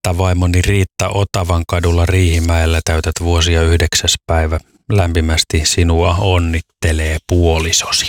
Riitta, vaimoni Riitta Otavan kadulla Riihimäellä täytät vuosia 9. päivä. Lämpimästi sinua onnittelee puolisosi.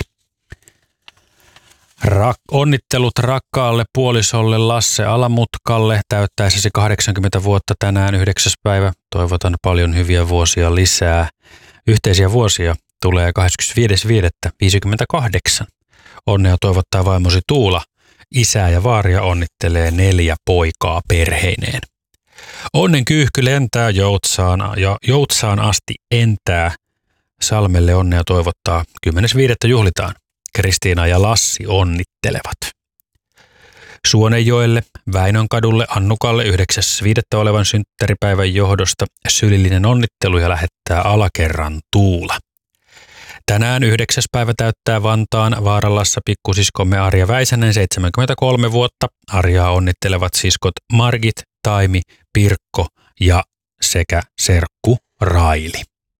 Onnittelut rakkaalle puolisolle Lasse Alamutkalle täyttäisesi 80 vuotta tänään 9. päivä. Toivotan paljon hyviä vuosia lisää. Yhteisiä vuosia tulee 25.5.58. Onnea toivottaa vaimosi Tuula. Isää ja vaaria onnittelee 4 poikaa perheineen. Onnen kyyhky lentää Joutsaan asti entää. Salmelle onnea toivottaa 10.5. juhlitaan. Kristiina ja Lassi onnittelevat. Suonenjoelle, Väinönkadulle, Annukalle 9.5. olevan synttäripäivän johdosta sylillinen onnittelu ja lähettää alakerran Tuula. Tänään 9. päivä täyttää Vantaan Vaaralassa pikkusiskomme Arja Väisänen 73 vuotta. Arjaa onnittelevat siskot Margit, Taimi, Pirkko ja sekä serkku Raili.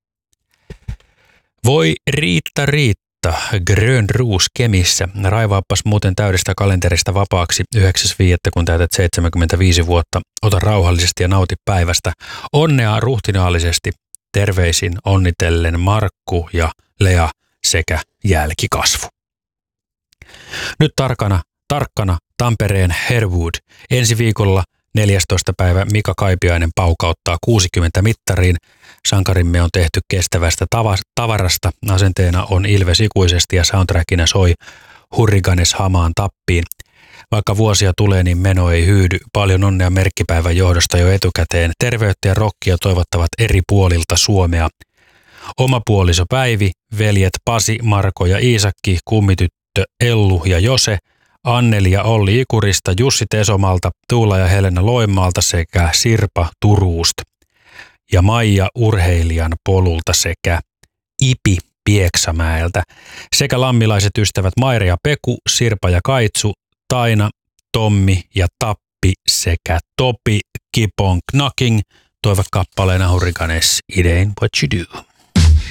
Voi Riitta, Grön Roos Kemissä. Raivaappas muuten täydestä kalenterista vapaaksi 9.5. kun täytät 75 vuotta. Ota rauhallisesti ja nauti päivästä. Onnea ruhtinaallisesti. Terveisin onnitellen Markku ja Lea sekä jälkikasvu. Nyt tarkkana Tampereen Harewood. Ensi viikolla 14. päivä Mika Kaipiainen paukauttaa 60 mittariin. Sankarimme on tehty kestävästä tavarasta. Asenteena on Ilves ikuisesti ja soundtrackina soi Hurriganes hamaan tappiin. Vaikka vuosia tulee, niin meno ei hyydy. Paljon onnea merkkipäivän johdosta jo etukäteen. Terveyttä ja rockia toivottavat eri puolilta Suomea. Oma puoliso Päivi, veljet Pasi, Marko ja Iisakki, kummityttö Ellu ja Jose, Anneli ja Olli Ikurista, Jussi Tesomalta, Tuula ja Helena Loimaalta sekä Sirpa Turuusta. Ja Maija Urheilijan polulta sekä Ipi Pieksämäeltä. Sekä lammilaiset ystävät Maire ja Peku, Sirpa ja Kaitsu, Taina, Tommi ja Tappi sekä Topi Keep on Knocking toivat kappaleena Hurriganes It Ain't What You Do.